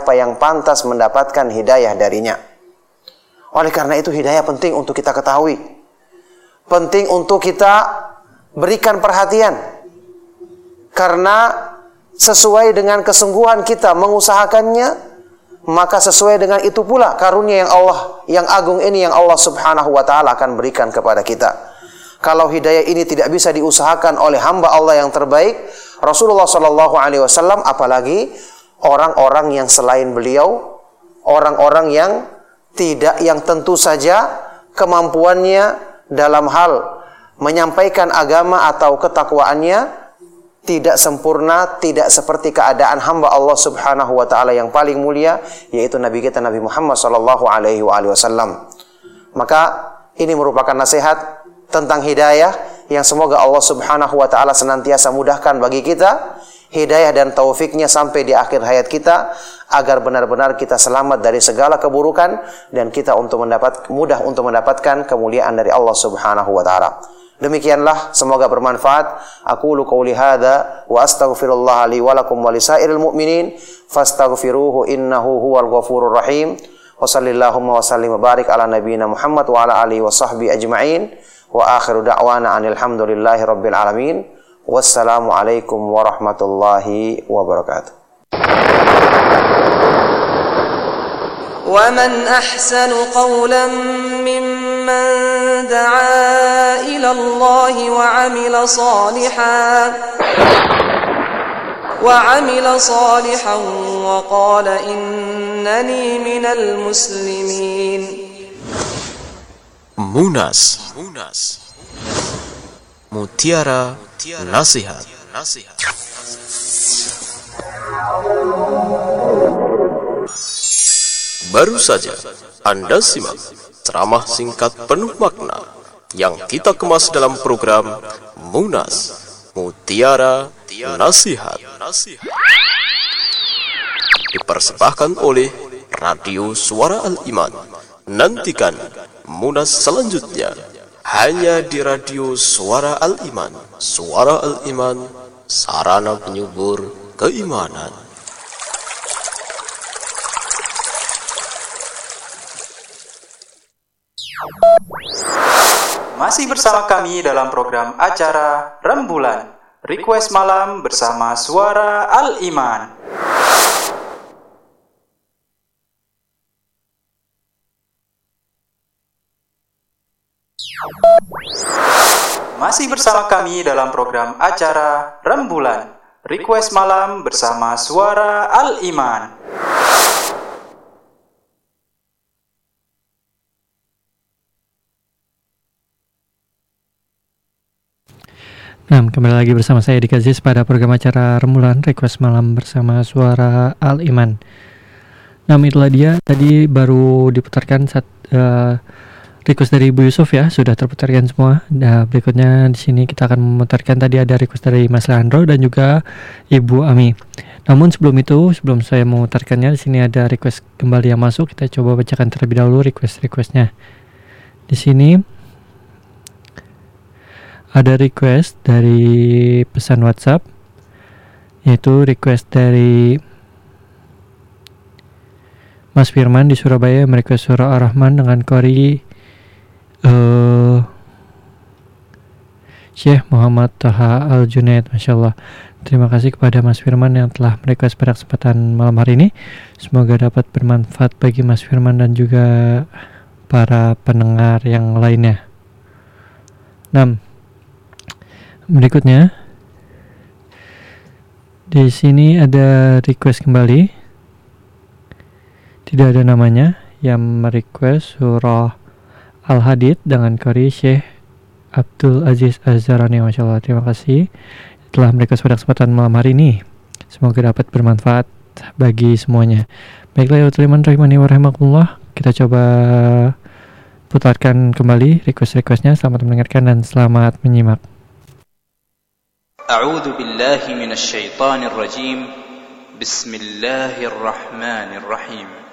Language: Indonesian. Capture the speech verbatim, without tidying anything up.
siapa yang pantas mendapatkan hidayah darinya. Oleh karena itu hidayah penting untuk kita ketahui. Penting untuk kita berikan perhatian. Karena sesuai dengan kesungguhan kita mengusahakannya, maka sesuai dengan itu pula karunia yang Allah yang agung ini yang Allah Subhanahu wa taala akan berikan kepada kita. Kalau hidayah ini tidak bisa diusahakan oleh hamba Allah yang terbaik, Rasulullah sallallahu alaihi wasallam, apalagi orang-orang yang selain beliau, orang-orang yang tidak yang tentu saja kemampuannya dalam hal menyampaikan agama atau ketakwaannya tidak sempurna, tidak seperti keadaan hamba Allah Subhanahu wa taala yang paling mulia, yaitu Nabi kita Nabi Muhammad sallallahu alaihi wasallam. Maka ini merupakan nasihat tentang hidayah yang semoga Allah Subhanahu wa taala senantiasa mudahkan bagi kita hidayah dan taufiknya sampai di akhir hayat kita, agar benar-benar kita selamat dari segala keburukan dan kita untuk mendapat mudah untuk mendapatkan kemuliaan dari Allah Subhanahu wa taala. Demikianlah, semoga bermanfaat. Aqulu qouli hadza wa astaghfirullah li wa lakum wa lisairil mu'minin fastaghfiruhu innahu huwal ghafurur rahim. Wa sallallahu wa sallim wa barik ala nabiyyina Muhammad wa ala alihi wa sahbihi ajma'in. Wa akhiru da'wana anil hamdulillahi rabbil alamin. Wassalamu alaikum warahmatullahi wabarakatuh. Wa man ahsanu qawlan mimman دعا إلى الله وعمل صالحا وعمل صالحا وقال إنني من المسلمين. Munas, Mutiara Nasihat. Baru saja Anda simak ceramah singkat penuh makna yang kita kemas dalam program Munas, Mutiara Nasihat. Dipersembahkan oleh Radio Suara Al-Iman. Nantikan Munas selanjutnya hanya di Radio Suara Al-Iman. Suara Al-Iman, sarana penyubur keimanan. Masih bersama kami dalam program acara Rembulan Request Malam bersama Suara Al-Iman. Masih bersama kami dalam program acara Rembulan Request Malam bersama Suara Al-Iman. Nah, kembali lagi bersama saya Edi Aziz pada program acara Rembulan Request Malam bersama Suara Al-Iman. Nah, itulah dia tadi baru diputarkan saat uh, request dari Ibu Yusuf ya, sudah terputarkan semua. Nah, berikutnya di sini kita akan memutarkan, tadi ada request dari Mas Leandro dan juga Ibu Ami. Namun sebelum itu, sebelum saya memutarkannya, di sini ada request kembali yang masuk. Kita coba bacakan terlebih dahulu request-requestnya. Di sini ada request dari pesan WhatsApp, yaitu request dari Mas Firman di Surabaya, merequest surah Ar-Rahman dengan qori uh, Syekh Muhammad Taha Al-Junaid. Masya Allah. Terima kasih kepada Mas Firman yang telah merequest pada kesempatan malam hari ini. Semoga dapat bermanfaat bagi Mas Firman dan juga para pendengar yang lainnya. enam. Berikutnya di sini ada request kembali, tidak ada namanya, yang merequest surah Al-Hadid dengan qori Syekh Abdul Aziz Az-Zarani. Masya Allah, terima kasih telah merequest pada kesempatan malam hari ini. Semoga dapat bermanfaat bagi semuanya. Baiklah ya teman rahimani wa rahimakumullah, kita coba putarkan kembali request-requestnya. Selamat mendengarkan dan selamat menyimak. A'udzu billahi minasyaitonir rajim. Bismillahirrahmanirrahim.